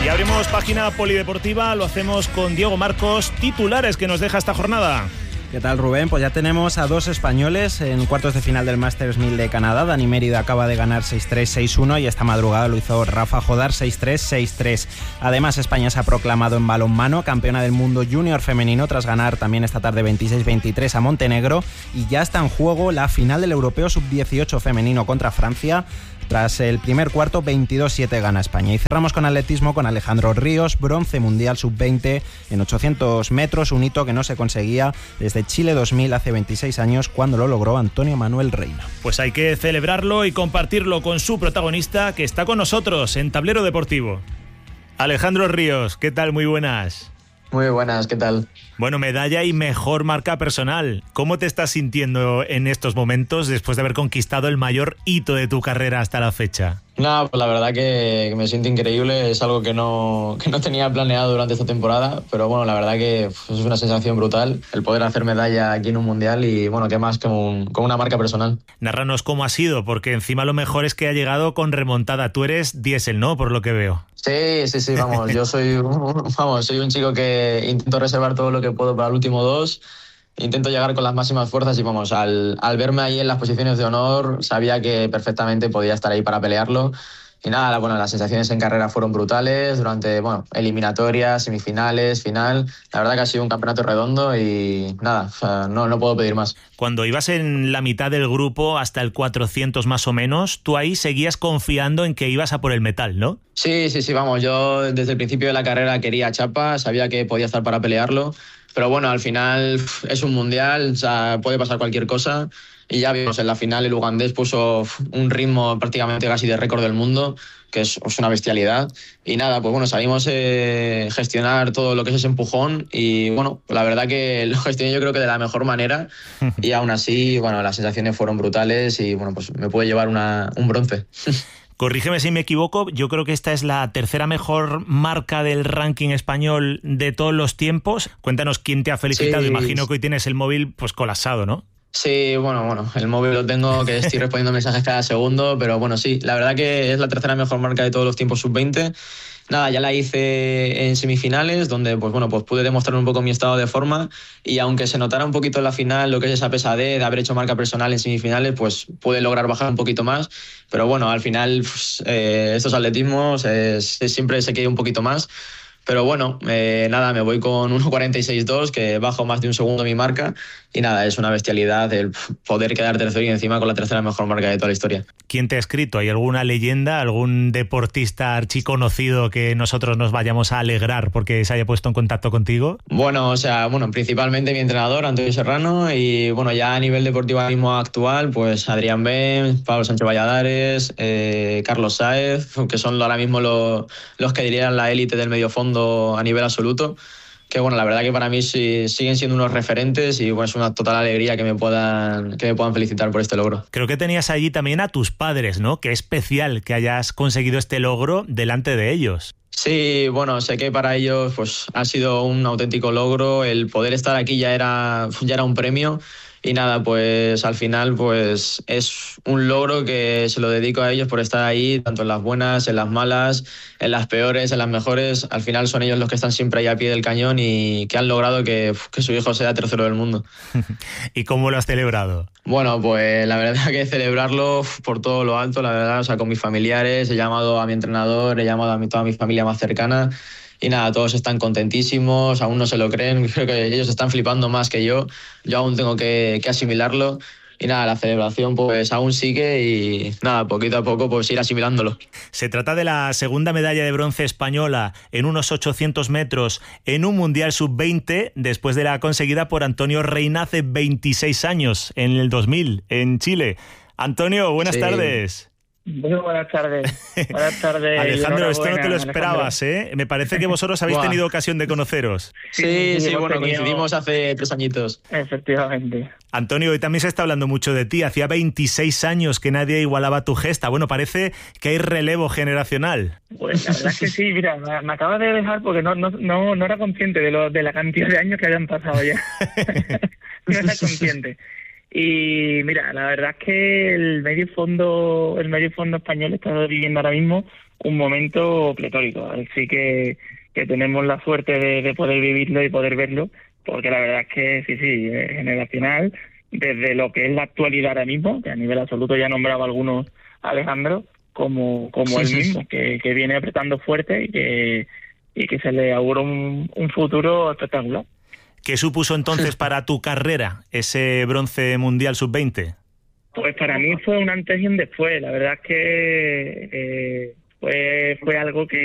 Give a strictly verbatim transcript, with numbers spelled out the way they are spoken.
Y abrimos página polideportiva, lo hacemos con Diego Marcos, titulares que nos deja esta jornada. ¿Qué tal, Rubén? Pues ya tenemos a dos españoles en cuartos de final del Masters mil de Canadá. Dani Mérida acaba de ganar seis tres, seis uno y esta madrugada lo hizo Rafa Jodar seis tres, seis tres. Además, España se ha proclamado en balonmano campeona del mundo junior femenino tras ganar también esta tarde veintiséis veintitrés a Montenegro, y ya está en juego la final del Europeo sub dieciocho femenino contra Francia. Tras el primer cuarto, veintidós siete gana España. Y cerramos con atletismo con Alejandro Ríos, bronce mundial sub veinte en ochocientos metros, un hito que no se conseguía desde Chile dos mil hace veintiséis años, cuando lo logró Antonio Manuel Reina. Pues hay que celebrarlo y compartirlo con su protagonista, que está con nosotros en Tablero Deportivo. Alejandro Ríos, ¿qué tal? Muy buenas. Muy buenas, ¿qué tal? Bueno, medalla y mejor marca personal. ¿Cómo te estás sintiendo en estos momentos después de haber conquistado el mayor hito de tu carrera hasta la fecha? Nada, pues la verdad que me siento increíble, es algo que no, que no tenía planeado durante esta temporada, pero bueno, la verdad que pues, es una sensación brutal el poder hacer medalla aquí en un mundial y bueno, qué más como, un, como una marca personal. Narranos cómo ha sido, porque encima lo mejor es que ha llegado con remontada. Tú eres diésel, ¿no? Por lo que veo. Sí, sí, sí, vamos, yo soy, vamos, soy un chico que intento reservar todo lo que puedo para el último dos. Intento llegar con las máximas fuerzas y vamos, al, al verme ahí en las posiciones de honor sabía que perfectamente podía estar ahí para pelearlo. Y nada, bueno, las sensaciones en carrera fueron brutales durante, bueno, eliminatorias, semifinales, final. La verdad que ha sido un campeonato redondo y nada, o sea, no, no puedo pedir más. Cuando ibas en la mitad del grupo, hasta el cuatrocientos más o menos, tú ahí seguías confiando en que ibas a por el metal, ¿no? Sí, sí, sí, vamos, yo desde el principio de la carrera quería chapa, sabía que podía estar para pelearlo. Pero bueno, al final es un mundial, o sea, puede pasar cualquier cosa. Y ya vimos, en la final el ugandés puso un ritmo prácticamente casi de récord del mundo, que es, es una bestialidad. Y nada, pues bueno, sabimos eh, gestionar todo lo que es ese empujón y bueno, la verdad que lo gestioné yo creo que de la mejor manera. Y aún así, bueno, las sensaciones fueron brutales y bueno, pues me puede llevar una, un bronce. Corrígeme si me equivoco, yo creo que esta es la tercera mejor marca del ranking español de todos los tiempos. Cuéntanos quién te ha felicitado. Sí. Imagino que hoy tienes el móvil pues colapsado, ¿no? Sí, bueno, bueno, el móvil lo tengo, que estoy respondiendo mensajes cada segundo, pero bueno, sí, la verdad que es la tercera mejor marca de todos los tiempos sub veinte. Nada, ya la hice en semifinales, donde pues bueno, pues pude demostrar un poco mi estado de forma y aunque se notara un poquito en la final lo que es esa pesadez de haber hecho marca personal en semifinales, pues pude lograr bajar un poquito más, pero bueno, al final pues, eh, estos atletismos es, es, siempre se queda un poquito más. Pero bueno, eh, nada, me voy con uno cuarenta y seis dos, que bajo más de un segundo mi marca. Y nada, es una bestialidad el poder quedar tercero y encima con la tercera mejor marca de toda la historia. ¿Quién te ha escrito? ¿Hay alguna leyenda, algún deportista archiconocido que nosotros nos vayamos a alegrar porque se haya puesto en contacto contigo? Bueno, o sea, bueno, principalmente mi entrenador, Antonio Serrano, y bueno, ya a nivel deportivo mismo actual, pues Adrián Ben, Pablo Sánchez Valladares, eh, Carlos Sáez, que son ahora mismo los, los que dirían la élite del medio fondo a nivel absoluto. Que bueno, la verdad que para mí sí, siguen siendo unos referentes y bueno, es una total alegría que me puedan que me puedan felicitar por este logro. Creo que tenías allí también a tus padres, ¿no? Qué especial que hayas conseguido este logro delante de ellos. Sí, bueno, sé que para ellos pues ha sido un auténtico logro, el poder estar aquí ya era, ya era un premio. Y nada, pues al final pues es un logro que se lo dedico a ellos por estar ahí, tanto en las buenas, en las malas, en las peores, en las mejores. Al final son ellos los que están siempre ahí al pie del cañón y que han logrado que, que su hijo sea tercero del mundo. ¿Y cómo lo has celebrado? Bueno, pues la verdad que celebrarlo por todo lo alto, la verdad, o sea, con mis familiares, he llamado a mi entrenador, he llamado a mi, toda mi familia más cercana. Y nada, todos están contentísimos, aún no se lo creen, creo que ellos están flipando más que yo, yo aún tengo que, que asimilarlo. Y nada, la celebración pues aún sigue y nada, poquito a poco pues ir asimilándolo. Se trata de la segunda medalla de bronce española en unos ochocientos metros en un Mundial sub veinte, después de la conseguida por Antonio Reina hace veintiséis años, en el dos mil, en Chile. Antonio, buenas sí. tardes. Muy buenas tardes. Buenas tardes. Alejandro, esto no te lo esperabas, ¿eh? Me parece que vosotros habéis tenido ocasión de conoceros. Sí, sí, sí, sí bueno, tenido... coincidimos hace tres añitos. Efectivamente. Antonio, hoy también se está hablando mucho de ti. Hacía veintiséis años que nadie igualaba tu gesta. Bueno, parece que hay relevo generacional. Pues la verdad es que sí, mira, me, me acabas de dejar porque no, no, no, no era consciente de, lo, de la cantidad de años que habían pasado ya. No era consciente. Y mira, la verdad es que el medio fondo el medio fondo español está viviendo ahora mismo un momento pletórico. Así que, que tenemos la suerte de, de poder vivirlo y poder verlo, porque la verdad es que sí, sí, generacional, desde lo que es la actualidad ahora mismo, que a nivel absoluto ya nombraba algunos Alejandro, como, como él mismo, que, que viene apretando fuerte y que, y que se le augura un, un futuro espectacular. ¿Qué supuso entonces para tu carrera ese bronce mundial sub veinte? Pues para mí fue un antes y un después. La verdad es que eh, fue, fue algo que